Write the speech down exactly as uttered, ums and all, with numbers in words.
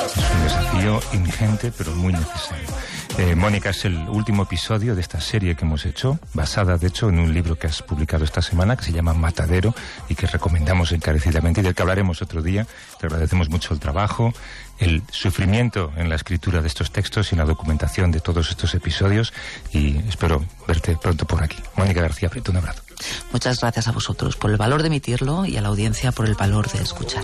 Es un desafío ingente, pero muy necesario. Eh, Mónica, es el último episodio de esta serie que hemos hecho, basada, de hecho, en un libro que has publicado esta semana, que se llama Matadero, y que recomendamos encarecidamente, y del que hablaremos otro día. Te agradecemos mucho el trabajo, el sufrimiento en la escritura de estos textos y en la documentación de todos estos episodios, y espero verte pronto por aquí. Mónica García Prieto, un abrazo. Muchas gracias a vosotros por el valor de emitirlo y a la audiencia por el valor de escuchar.